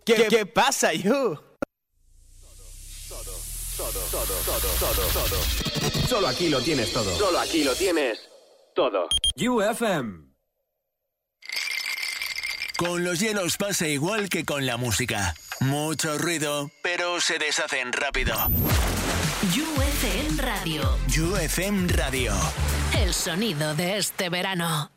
¿Qué pasa, you? Todo. Solo aquí lo tienes todo. Solo aquí lo tienes todo. UFM. Con los hielos pasa igual que con la música. Mucho ruido, pero se deshacen rápido. UFM Radio. UFM Radio. El sonido de este verano.